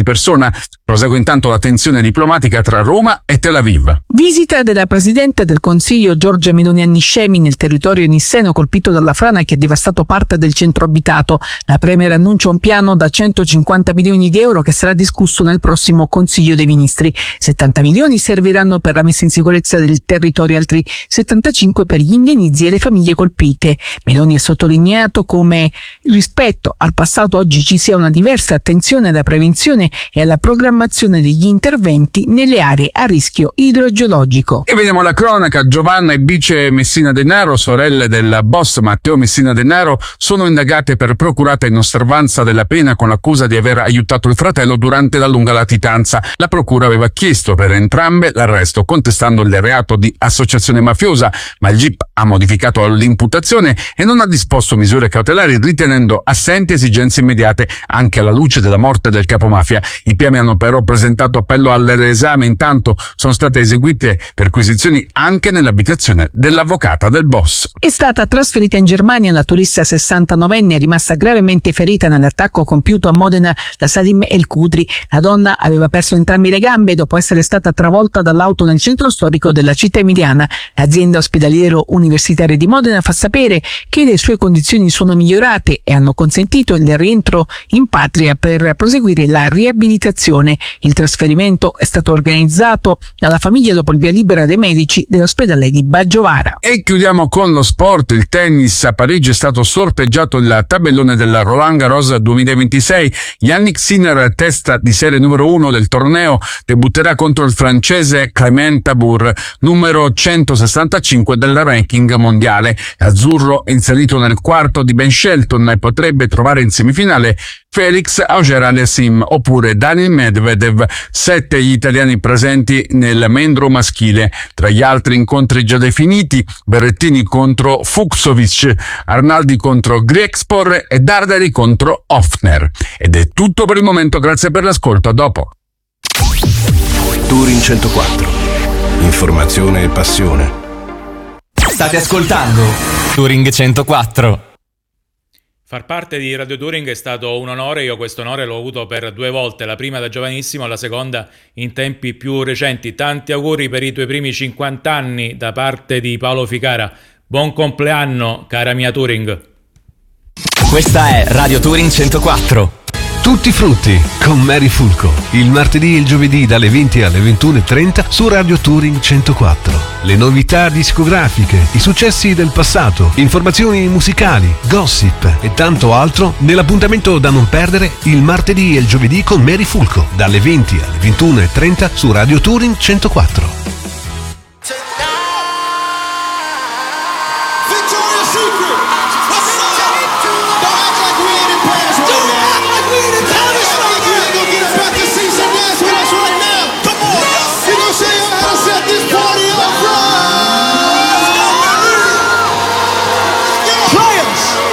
persona. Prosegue intanto la tensione diplomatica tra Roma e Tel Aviv. Visita della Presidente del Consiglio Giorgia Meloni a Niscemi, nel territorio nisseno colpito dalla frana che ha devastato parte del centro abitato. La Premier annuncia un piano da 150 milioni di euro che sarà discusso nel prossimo Consiglio dei Ministri. 70 milioni serviranno per la messa in sicurezza del territorio, altri 75 per gli indennizzi e le famiglie colpite. Meloni ha sottolineato come rispetto al passato oggi ci sia una diversa attenzione alla prevenzione e alla programmazione degli interventi nelle aree a rischio idrogeologico. E vediamo la cronaca. Giovanna e Bice Messina Denaro, sorelle del boss Matteo Messina Denaro, sono indagate per procurata in osservanza della pena con l'accusa di aver aiutato il fratello durante la lunga latitanza. La procura aveva chiesto per entrambe l'arresto contestando il reato di associazione mafiosa, ma il GIP ha modificato l'imputazione e non ha disposto misure cautelari, ritenendo assenti esigenze immediate anche alla luce della morte del capomafia. I PM hanno però presentato appello all'esame. Intanto sono state eseguite perquisizioni anche nell'abitazione dell'avvocata del boss. È stata trasferita in Germania la turista 69enne rimasta gravemente ferita nell'attacco compiuto a Modena da Salim El Kudri. La donna aveva perso entrambe le gambe dopo essere stata travolta dall'auto nel centro storico della città emiliana. L'azienda ospedaliero universitaria di Modena fa sapere che le sue condizioni sono migliorate e hanno consentito il rientro in patria per proseguire la riabilitazione. Il trasferimento è stato organizzato dalla famiglia dopo il via libera dei medici dell'ospedale di Baggiovara. E chiudiamo con lo sport. Il tennis. A Parigi è stato sorteggiato il tabellone della Roland Garros 2026. Yannick Sinner, testa di serie numero 1 del torneo, debutterà contro il francese Clément Tabour, numero 165 del ranking mondiale. Azzurro è inserito nel quarto di Ben Shelton e potrebbe trovare in semifinale Felix Auger-Aliassime oppure Daniil Medvedev. 7 gli italiani presenti nel mendro maschile. Tra gli altri incontri già definiti: Berrettini contro Fucsovic, Arnaldi contro Griekspor e Darderi contro Hofner. Ed è tutto per il momento, grazie per l'ascolto, a dopo. Touring 104. Informazione e passione. State ascoltando Touring 104. Far parte di Radio Touring è stato un onore. Io questo onore l'ho avuto per 2 volte, la prima da giovanissimo, la seconda in tempi più recenti. Tanti auguri per i tuoi primi 50 anni da parte di Paolo Ficara. Buon compleanno, cara mia Touring. Questa è Radio Touring 104. Tutti frutti con Mary Fulco, il martedì e il giovedì dalle 20 alle 21:30 su Radio Touring 104. Le novità discografiche, i successi del passato, informazioni musicali, gossip e tanto altro nell'appuntamento da non perdere il martedì e il giovedì con Mary Fulco dalle 20 alle 21:30 su Radio Touring 104.